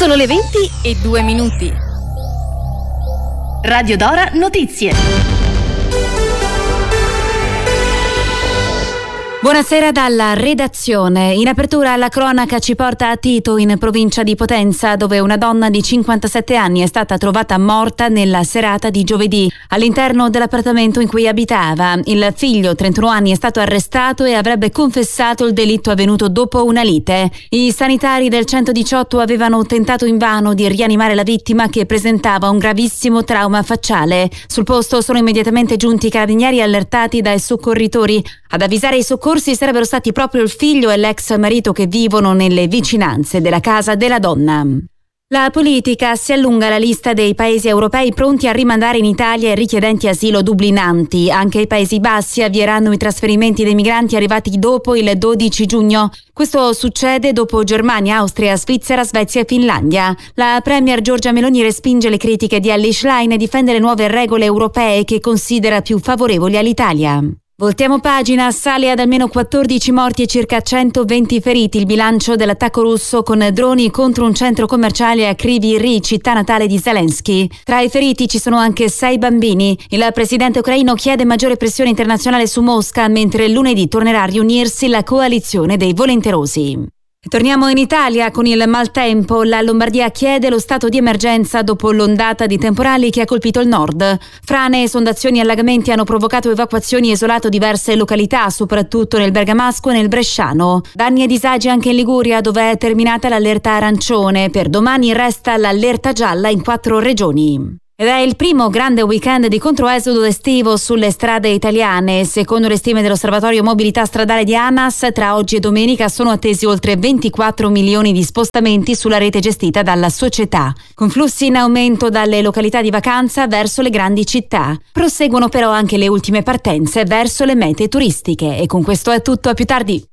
Sono le 20:02. Radio Dora Notizie. Buonasera dalla redazione. In apertura la cronaca ci porta a Tito, in provincia di Potenza, dove una donna di 57 anni è stata trovata morta nella serata di giovedì all'interno dell'appartamento in cui abitava. Il figlio, 31 anni, è stato arrestato e avrebbe confessato il delitto avvenuto dopo una lite. I sanitari del 118 avevano tentato invano di rianimare la vittima, che presentava un gravissimo trauma facciale. Sul posto sono immediatamente giunti i carabinieri allertati dai soccorritori. Ad avvisare i soccorsi sarebbero stati proprio il figlio e l'ex marito, che vivono nelle vicinanze della casa della donna. La politica si allunga la lista dei paesi europei pronti a rimandare in Italia i richiedenti asilo dublinanti. Anche i Paesi Bassi avvieranno i trasferimenti dei migranti arrivati dopo il 12 giugno. Questo succede dopo Germania, Austria, Svizzera, Svezia e Finlandia. La premier Giorgia Meloni respinge le critiche di Elly Schlein e difende le nuove regole europee, che considera più favorevoli all'Italia. Voltiamo pagina, sale ad almeno 14 morti e circa 120 feriti il bilancio dell'attacco russo con droni contro un centro commerciale a Kryvyi Rih, città natale di Zelensky. Tra i feriti ci sono anche 6 bambini. Il presidente ucraino chiede maggiore pressione internazionale su Mosca, mentre lunedì tornerà a riunirsi la coalizione dei volenterosi. Torniamo in Italia con il maltempo. La Lombardia chiede lo stato di emergenza dopo l'ondata di temporali che ha colpito il nord. Frane, esondazioni e allagamenti hanno provocato evacuazioni e isolato diverse località, soprattutto nel bergamasco e nel bresciano. Danni e disagi anche in Liguria, dove è terminata l'allerta arancione. Per domani resta l'allerta gialla in 4 regioni. Ed è il primo grande weekend di controesodo estivo sulle strade italiane. Secondo le stime dell'Osservatorio Mobilità Stradale di ANAS, tra oggi e domenica sono attesi oltre 24 milioni di spostamenti sulla rete gestita dalla società, con flussi in aumento dalle località di vacanza verso le grandi città. Proseguono però anche le ultime partenze verso le mete turistiche. E con questo è tutto, a più tardi.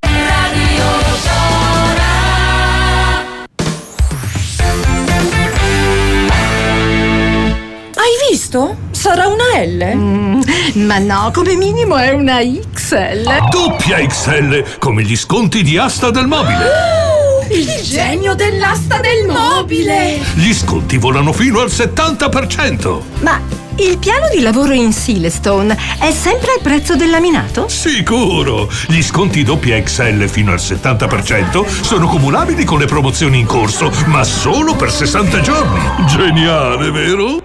Hai visto? Sarà una L? Ma no, come minimo è una XL. Doppia XL, come gli sconti di Asta del Mobile. Il genio dell'asta del mobile! Gli sconti volano fino al 70%. Ma il piano di lavoro in Silestone è sempre al prezzo del laminato? Sicuro! Gli sconti doppia XL fino al 70% sono cumulabili con le promozioni in corso, ma solo per 60 giorni. Geniale, vero?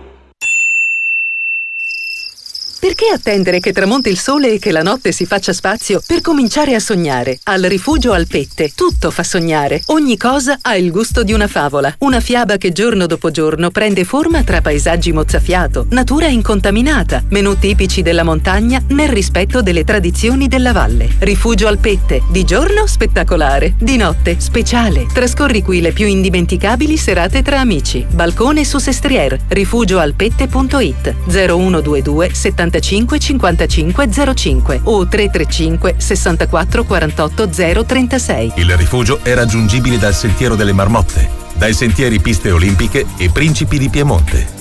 Perché attendere che tramonti il sole e che la notte si faccia spazio per cominciare a sognare? Al Rifugio Alpette tutto fa sognare. Ogni cosa ha il gusto di una favola. Una fiaba che giorno dopo giorno prende forma tra paesaggi mozzafiato, natura incontaminata, menù tipici della montagna nel rispetto delle tradizioni della valle. Rifugio Alpette. Di giorno spettacolare, di notte speciale. Trascorri qui le più indimenticabili serate tra amici. Balcone su Sestriere. rifugioalpette.it 0122 75 55 05 o 335 64 48 036. Il rifugio è raggiungibile dal Sentiero delle Marmotte, dai sentieri Piste Olimpiche e Principi di Piemonte.